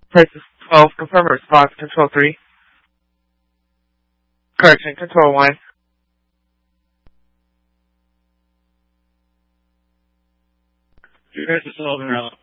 Crisis 12, confirm response, Control 3. Correction, Control 1. Crisis 12,